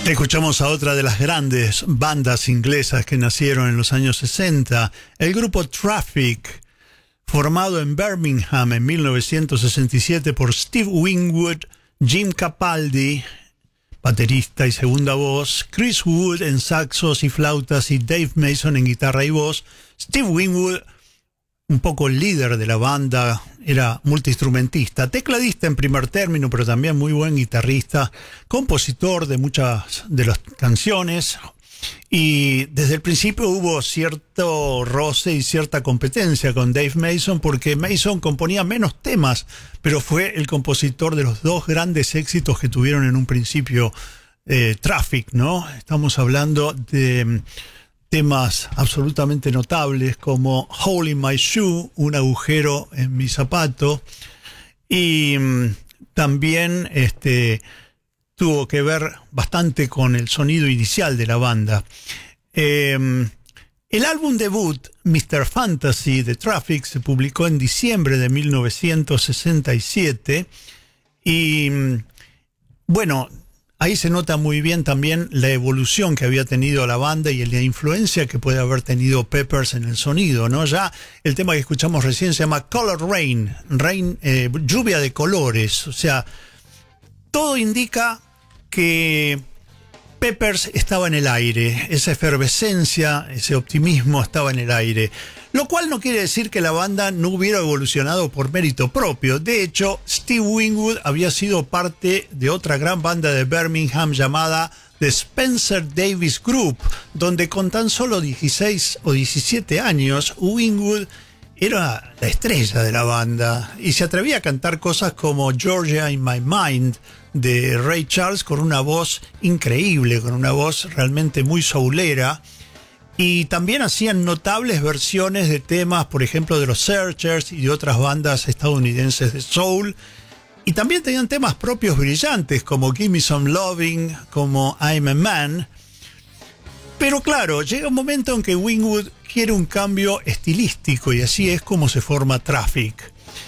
Escuchamos a otra de las grandes bandas inglesas que nacieron en los años 60, el grupo Traffic, formado en Birmingham en 1967 por Steve Winwood, Jim Capaldi, baterista y segunda voz, Chris Wood en saxos y flautas y Dave Mason en guitarra y voz. Steve Winwood, un poco el líder de la banda, era multiinstrumentista, tecladista en primer término, pero también muy buen guitarrista, compositor de muchas de las canciones, y desde el principio hubo cierto roce y cierta competencia con Dave Mason, porque Mason componía menos temas, pero fue el compositor de los dos grandes éxitos que tuvieron en un principio Traffic, ¿no? Estamos hablando de temas absolutamente notables como Hole in My Shoe, un agujero en mi zapato, y también tuvo que ver bastante con el sonido inicial de la banda. El álbum debut, Mr. Fantasy, de Traffic, se publicó en diciembre de 1967 y, bueno, ahí se nota muy bien también la evolución que había tenido la banda y la influencia que puede haber tenido Peppers en el sonido, ¿no? Ya el tema que escuchamos recién se llama Color Rain, lluvia de colores. O sea, todo indica que Peppers estaba en el aire, esa efervescencia, ese optimismo estaba en el aire. Lo cual no quiere decir que la banda no hubiera evolucionado por mérito propio. De hecho, Steve Winwood había sido parte de otra gran banda de Birmingham llamada The Spencer Davis Group, donde con tan solo 16 o 17 años, Winwood era la estrella de la banda y se atrevía a cantar cosas como Georgia in My Mind de Ray Charles con una voz increíble, con una voz realmente muy soulera. Y también hacían notables versiones de temas, por ejemplo, de los Searchers y de otras bandas estadounidenses de soul. Y también tenían temas propios brillantes, como Give Me Some Loving, como I'm a Man. Pero claro, llega un momento en que Winwood quiere un cambio estilístico, y así es como se forma Traffic.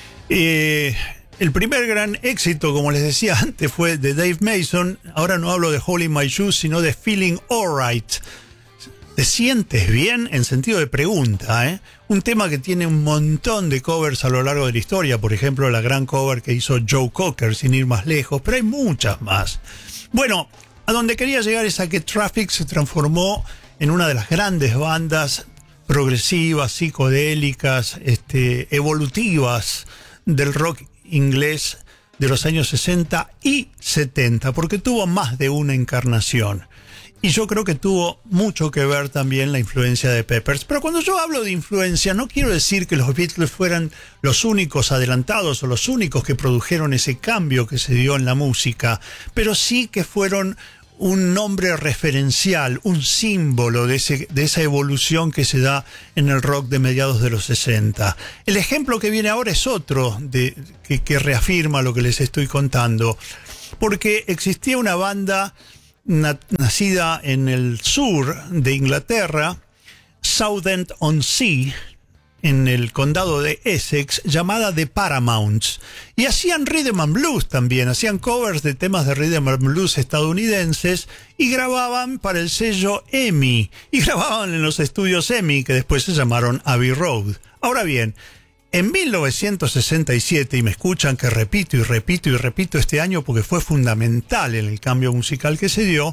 El primer gran éxito, como les decía antes, fue de Dave Mason. Ahora no hablo de Hole in My Shoes, sino de Feeling Alright. ¿Te sientes bien? En sentido de pregunta, ¿eh? Un tema que tiene un montón de covers a lo largo de la historia. Por ejemplo, la gran cover que hizo Joe Cocker, sin ir más lejos, pero hay muchas más. Bueno, a donde quería llegar es a que Traffic se transformó en una de las grandes bandas progresivas, psicodélicas, evolutivas del rock inglés de los años 60 y 70, porque tuvo más de una encarnación. Y yo creo que tuvo mucho que ver también la influencia de Peppers. Pero cuando yo hablo de influencia, no quiero decir que los Beatles fueran los únicos adelantados o los únicos que produjeron ese cambio que se dio en la música, pero sí que fueron un nombre referencial, un símbolo de esa evolución que se da en el rock de mediados de los 60. El ejemplo que viene ahora es otro que reafirma lo que les estoy contando, porque existía una banda nacida en el sur de Inglaterra, Southend-on-Sea, en el condado de Essex, llamada The Paramounts, y hacían rhythm and blues también, hacían covers de temas de rhythm and blues estadounidenses y grababan para el sello EMI, y grababan en los estudios EMI, que después se llamaron Abbey Road. Ahora bien, en 1967, y me escuchan que repito y repito y repito este año porque fue fundamental en el cambio musical que se dio,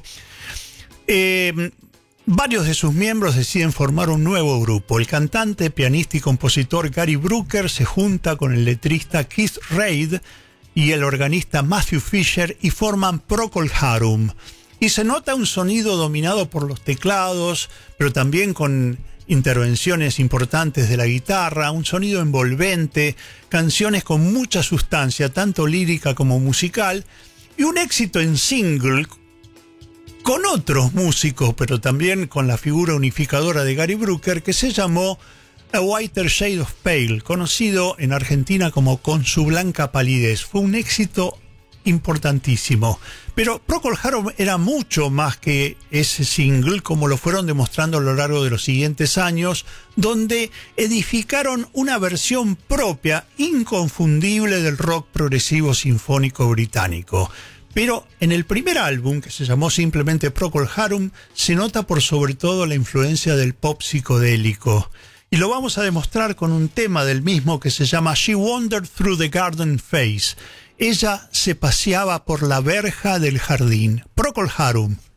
varios de sus miembros deciden formar un nuevo grupo. El cantante, pianista y compositor Gary Brooker se junta con el letrista Keith Reid y el organista Matthew Fisher y forman Procol Harum. Y se nota un sonido dominado por los teclados, pero también con intervenciones importantes de la guitarra, un sonido envolvente, canciones con mucha sustancia, tanto lírica como musical, y un éxito en single con otros músicos, pero también con la figura unificadora de Gary Brooker, que se llamó A Whiter Shade of Pale, conocido en Argentina como Con su blanca palidez. Fue un éxito importantísimo. Pero Procol Harum era mucho más que ese single, como lo fueron demostrando a lo largo de los siguientes años, donde edificaron una versión propia, inconfundible del rock progresivo sinfónico británico. Pero en el primer álbum, que se llamó simplemente Procol Harum, se nota por sobre todo la influencia del pop psicodélico. Y lo vamos a demostrar con un tema del mismo que se llama She Wandered Through the Garden Phase. Ella se paseaba por la verja del jardín. Procol Harum.